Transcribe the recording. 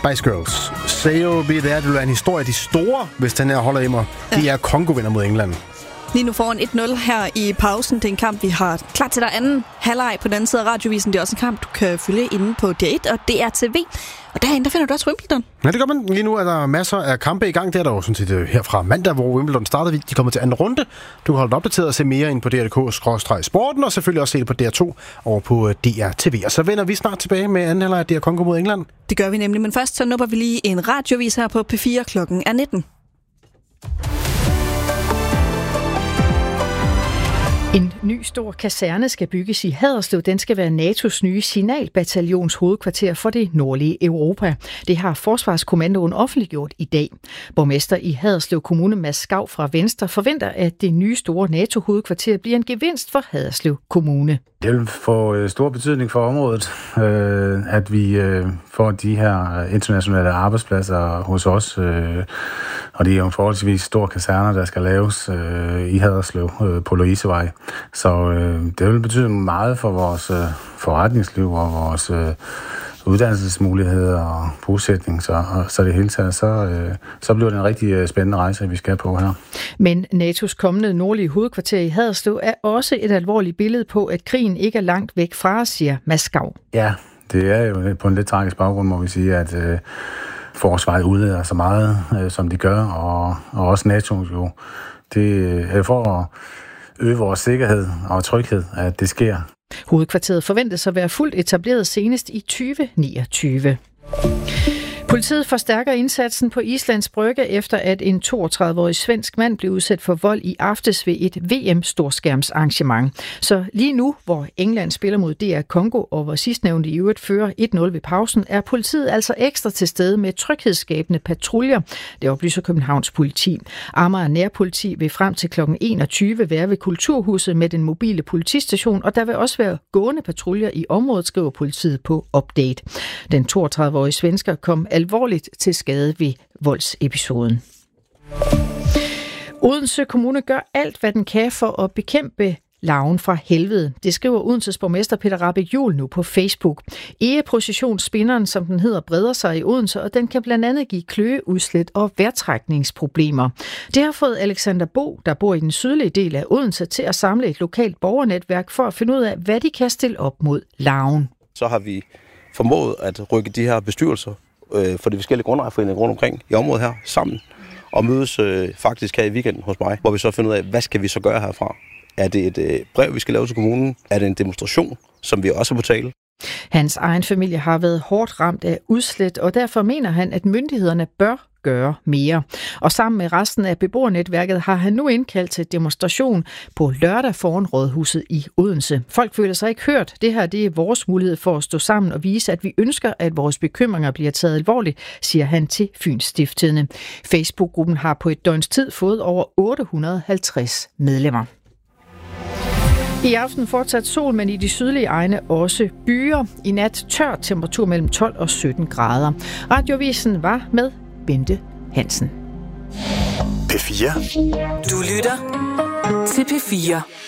Spice Girls. Say you'll be there. Det vil være en historie. De store, hvis den her holder i mig, de er Congo vinder mod England. Lige nu foran 1-0 her i pausen. Det er en kamp, vi har klar til dig anden halvleg på den anden side af radiovisen. Det er også en kamp, du kan følge inde på DR1 og DRTV. Og derinde, der finder du også Wimbledon. Ja, det gør man. Lige nu er der masser af kampe i gang. Det er der jo sådan set her fra mandag, hvor Wimbledon startede. De kommer til anden runde. Du kan holde dig opdateret og se mere ind på DR.dk/sporten, og selvfølgelig også se det på DR2 over på DRTV. Og så vender vi snart tilbage med anden halvleg af DR Congo mod England. Det gør vi nemlig, men først så nupper vi lige en radiovis her på P4. Klokken er 19. En ny stor kaserne skal bygges i Haderslev. Den skal være NATO's nye signalbataljons hovedkvarter for det nordlige Europa. Det har Forsvarskommandoen offentliggjort i dag. Borgmester i Haderslev Kommune, Mads Skau fra Venstre, forventer, at det nye store NATO-hovedkvarter bliver en gevinst for Haderslev Kommune. Det vil få stor betydning for området, at vi får de her internationale arbejdspladser hos os. Og det er jo en forholdsvis stor kaserne, der skal laves i Haderslev på Louisevej. Så det vil betyde meget for vores forretningsliv og vores uddannelsesmuligheder og bosætning. Så det hele taget, så bliver det en rigtig spændende rejse, vi skal på her. Men NATO's kommende nordlige hovedkvarter i Haderslev er også et alvorligt billede på, at krigen ikke er langt væk fra os, siger Mads Skau. Ja, det er jo på en lidt tragisk baggrund, må vi sige, at forsvaret udleder så meget, som de gør, og også NATO jo. Det er for at øge vores sikkerhed og tryghed, at det sker. Hovedkvarteret forventes at være fuldt etableret senest i 2029. Politiet forstærker indsatsen på Islands Brygge, efter at en 32-årig svensk mand blev udsat for vold i aftes ved et VM-storskærmsarrangement. Så lige nu, hvor England spiller mod DR Congo, og hvor sidstnævnte i øvrigt fører 1-0 ved pausen, er politiet altså ekstra til stede med tryghedsskabende patruljer. Det oplyser Københavns politi. Amager Nærpoliti vil frem til kl. 21 være ved Kulturhuset med den mobile politistation, og der vil også være gående patruljer i området, skriver politiet på Update. Den 32-årige svensker kom alvorligt til skade ved voldsepisoden. Odense Kommune gør alt, hvad den kan for at bekæmpe larven fra helvede. Det skriver Odenses borgmester Peter Rahbek Juhl nu på Facebook. Egeprocessionsspinderen, som den hedder, breder sig i Odense, og den kan blandt andet give kløeudslæt og vejrtrækningsproblemer. Det har fået Alexander Bo, der bor i den sydlige del af Odense, til at samle et lokalt borgernetværk for at finde ud af, hvad de kan stille op mod larven. Så har vi formået at rykke de her bestyrelser for de forskellige grundejerforeninger rundt omkring i området her sammen og mødes faktisk her i weekenden hos mig, hvor vi så finder ud af, hvad skal vi så gøre herfra? Er det et brev, vi skal lave til kommunen? Er det en demonstration, som vi også er på tale? Hans egen familie har været hårdt ramt af udslæt, og derfor mener han, at myndighederne bør gøre mere. Og sammen med resten af beboernetværket har han nu indkaldt til demonstration på lørdag foran Rådhuset i Odense. Folk føler sig ikke hørt. Det her det er vores mulighed for at stå sammen og vise, at vi ønsker, at vores bekymringer bliver taget alvorligt, siger han til Fyns Stiftstidende. Facebook-gruppen har på et døgns tid fået over 850 medlemmer. I aften fortsat sol, men i de sydlige egne også byer. I nat tør temperatur mellem 12 og 17 grader. Radiovisen var med Bente Hansen. P4. Du lytter til P4.